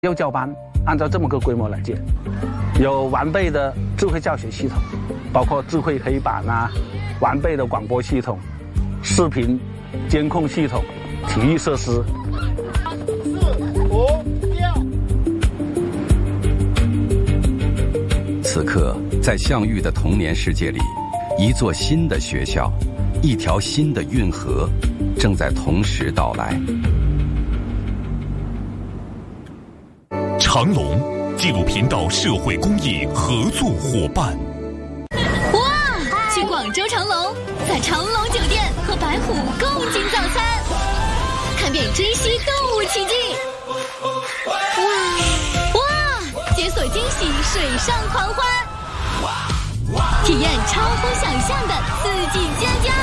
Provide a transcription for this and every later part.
幼教班按照这么个规模来建，有完备的智慧教学系统，包括智慧黑板啊、完备的广播系统、视频监控系统、体育设施。 4、5、6。 此刻，在项羽的童年世界里，一座新的学校，一条新的运河，正在同时到来。 长隆纪录频道社会公益合作伙伴。 哇！去广州长隆，在长隆酒店和白虎共进早餐，看遍珍稀动物奇迹。哇！解锁惊喜水上狂欢，体验超乎想象的刺激尖叫，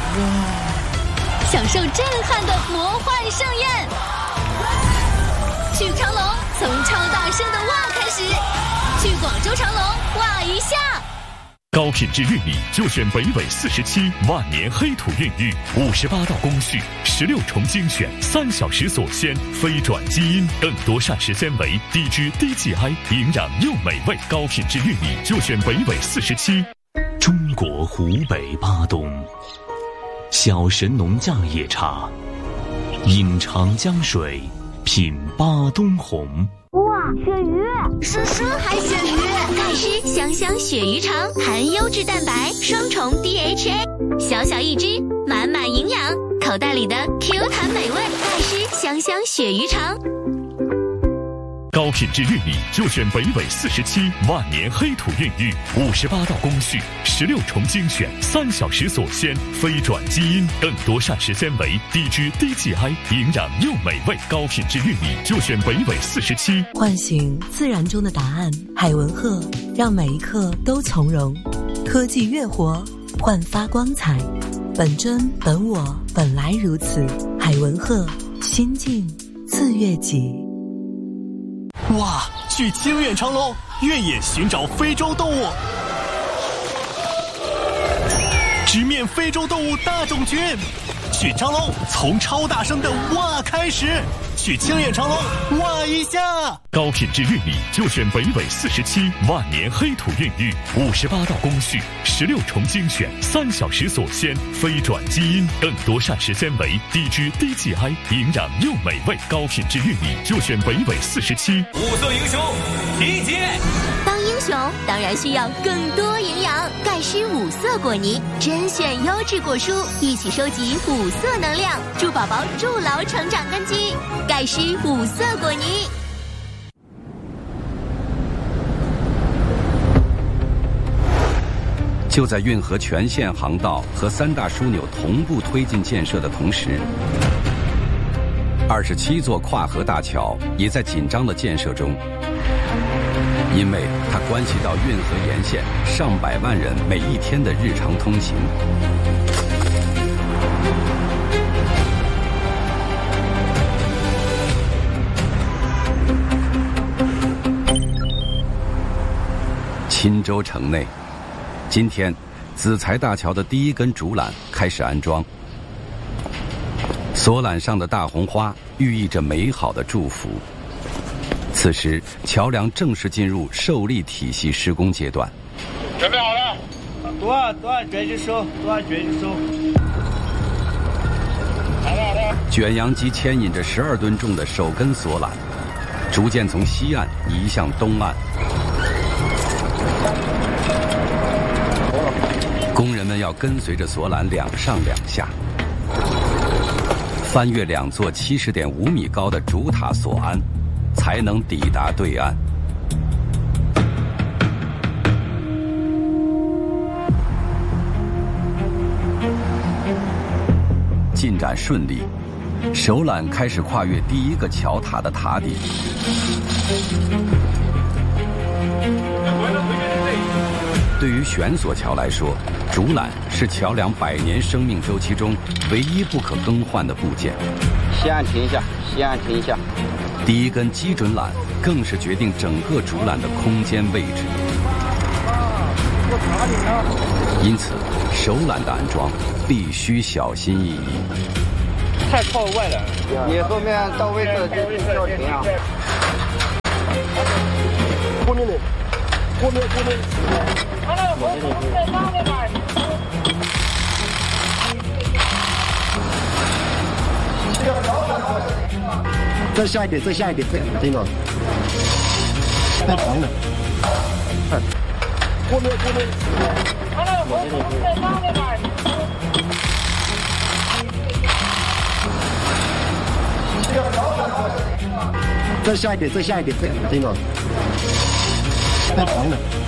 享受震撼的魔幻盛宴。去长隆，从超大声的哇开始，去广州长隆哇一下。 高品质玉米就选北纬47万年黑土孕育，58道工序，16重精选，3小时锁鲜，非转基因，更多膳食纤维，低脂低 GI， 营养又美味。高品质玉米就选北纬47。中国湖北巴东，小神农架野茶，饮长江水，品巴东红。 哇，鳕鱼！叔还鳕鱼，盖施香香鳕鱼肠，含优质蛋白，双重 DHA， 小小一只，满满营养，口袋里的 Q 弹美味。盖施香香鳕鱼肠。 高品质玉米就选北纬47万年黑土孕育，58道工序，16重精选，3小时锁鲜，非转基因，更多膳食纤维，低脂低 GI， 营养又美味。高品质玉米就选北纬47。 唤醒自然中的答案，海文鹤让每一刻都从容。科技越活，焕发光彩。本真本我，本来如此。海文鹤，心境自悦己。 哇！去清远长隆，越野寻找非洲动物，直面非洲动物大种群。去长隆，从超大声的哇开始，去清远长隆哇一下。高品质玉米就选北纬47万年黑土孕育，58道工序，16重精选，3小时锁鲜，非转基因，更多膳食纤维，低脂低 GI， 营养又美味。高品质玉米就选北纬47。 五色英雄集结。 当英雄当然需要更多营养，盖施五色果泥，甄选优质果蔬，一起收集五色能量，助宝宝筑牢成长根基。盖施五色果泥。 就在运河全线航道和3大枢纽同步推进建设的同时，27座跨河大桥也在紧张的建设中，因为它关系到运河沿线上百万人每一天的日常通行。钦州城内，今天子才大桥的第一根竹缆开始安装，索缆上的大红花寓意着美好的祝福。此时桥梁正式进入受力体系施工阶段。 准备好了，多少卷就收，多少卷就收。 卷扬机牵引着12吨重的首根索缆，逐渐从西岸移向东岸。工人们要跟随着索缆两上两下，翻越2座70.5米高的主塔索鞍，才能抵达对岸。进展顺利，首缆开始跨越第一个桥塔的塔顶。对于悬索桥来说，竹缆是桥梁100年生命周期中唯一不可更换的部件。 西岸停一下，西岸停一下。 第一根基准缆更是决定整个竹缆的空间位置。因此，首缆的安装必须小心翼翼。 太靠外了，你后面到位置就要停啊。 过面的，过面。再下一点，这样了。太长了。过面。再下一点，这样了。太长了。